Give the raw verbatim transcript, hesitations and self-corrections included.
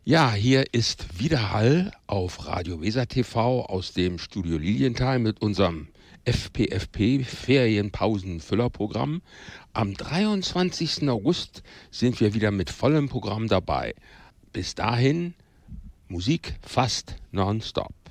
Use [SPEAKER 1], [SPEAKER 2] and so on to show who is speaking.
[SPEAKER 1] Ja, hier ist Widerhall auf Radio Weser T V aus dem Studio Lilienthal mit unserem F P F P Ferienpausen-Füllerprogramm. Am dreiundzwanzigsten August sind wir wieder mit vollem Programm dabei. Bis dahin Musik fast nonstop.